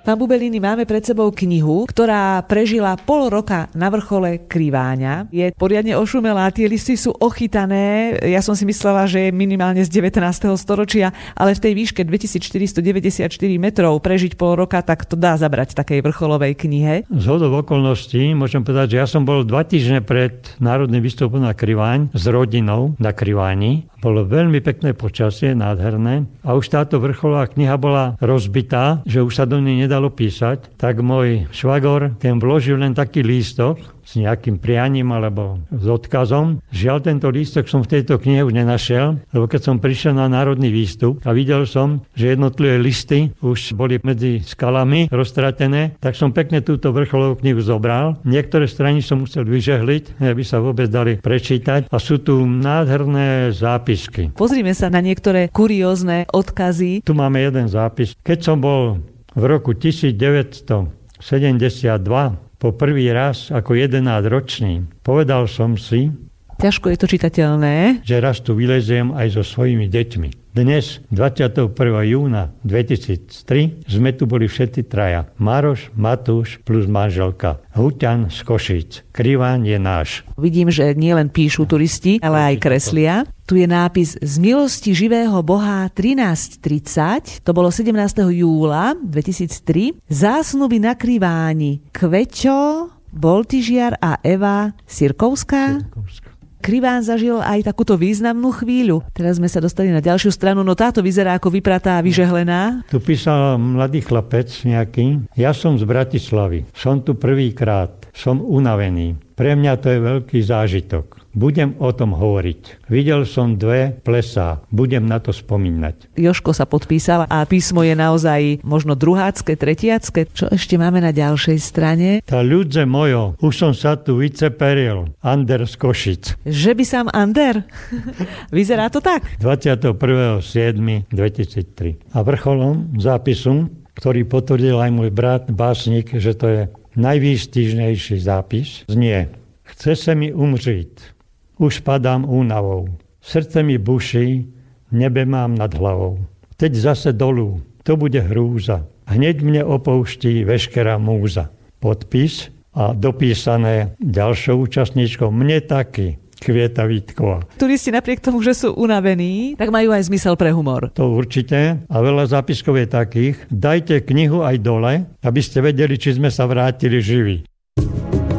Pán Bubeliny, máme pred sebou knihu, ktorá prežila pol roka na vrchole Kriváňa. Je poriadne ošumelá, tie listy sú ochytané. Ja som si myslela, že je minimálne z 19. storočia, ale v tej výške 2494 metrov prežiť pol roka, tak to dá zabrať takej vrcholovej knihe. Zhodou okolností môžem povedať, že ja som bol 2 týždne pred národným výstupom na Kriváň s rodinou na Kriváni. Bolo veľmi pekné počasie, nádherné. A už táto vrcholová kniha bola rozbitá, že už sa do nej nedalo písať. Tak môj švagor, ten vložil len taký lístok s nejakým prianím alebo s odkazom. Žiaľ, tento lístok som v tejto knihe už nenašiel, lebo keď som prišiel na národný výstup a videl som, že jednotlivé listy už boli medzi skalami roztratené, tak som pekne túto vrcholovú knihu zobral. Niektoré strany som musel vyžehliť, aby sa vôbec dali prečítať. A sú tu nádherné zápisky. Pozrime sa na niektoré kuriózne odkazy. Tu máme jeden zápis. Keď som bol v roku 1972 po prvý raz ako 11-ročný, povedal som si, ťažko je to čitateľné, že raz tu vyleziem aj so svojimi deťmi. Dnes, 21. júna 2003, sme tu boli všetci traja. Maroš, Matúš plus manželka. Huťan z Košíc. Kriváň je náš. Vidím, že nielen píšu turisti, ale aj kreslia. Tu je nápis Z milosti živého Boha 1330, to bolo 17. júla 2003. Zásnuby na Kriváni. Kveťo, Boltyžiar a Eva Sirkovská. Kriván zažil aj takúto významnú chvíľu. Teraz sme sa dostali na ďalšiu stranu, no táto vyzerá ako vypratá a vyžehlená. Tu písal mladý chlapec nejaký. Ja som z Bratislavy. Som tu prvýkrát. Som unavený. Pre mňa to je veľký zážitok. Budem o tom hovoriť. Videl som 2 plesá. Budem na to spomínať. Jožko sa podpísal a písmo je naozaj možno druhácké, tretiacké. Čo ešte máme na ďalšej strane? Tá ľudze mojo, už som sa tu vyceperil. Ander z Košic. Že by sám Ander? Vyzerá to tak? 21.7.2003. A vrcholom zápisu, ktorý potvrdil aj môj brat básnik, že to je najvýstižnejší zápis, znie: Chce sa mi umřít, už padám únavou, srdce mi buší, nebe mám nad hlavou. Teď zase dolu, to bude hrúza, hneď mne opouští veškerá múza. Podpis a dopísané ďalšou účastníčkou, mne taky, Kvieta Vítková. Turisti napriek tomu, že sú unavení, tak majú aj zmysel pre humor. To určite. A veľa zápiskov je takých. Dajte knihu aj dole, aby ste vedeli, či sme sa vrátili živí.